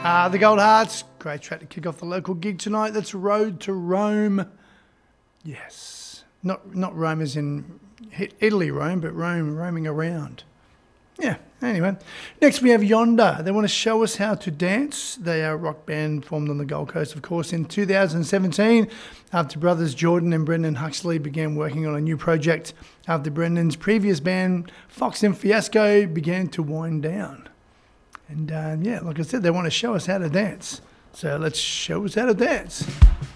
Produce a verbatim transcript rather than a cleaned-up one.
Ah, the Gold Hearts. Great track to kick off the local gig tonight. That's Road to Rome. Yes. Not not Rome as in Italy Rome, but Rome roaming around. Yeah, anyway. Next we have Yonder. They want to show us how to dance. They are a rock band formed on the Gold Coast, of course, in two thousand seventeen, after brothers Jordan and Brendan Huxley began working on a new project after Brendan's previous band, Fox and Fiasco, began to wind down. And uh, yeah, like I said, they want to show us how to dance. So let's show us how to dance.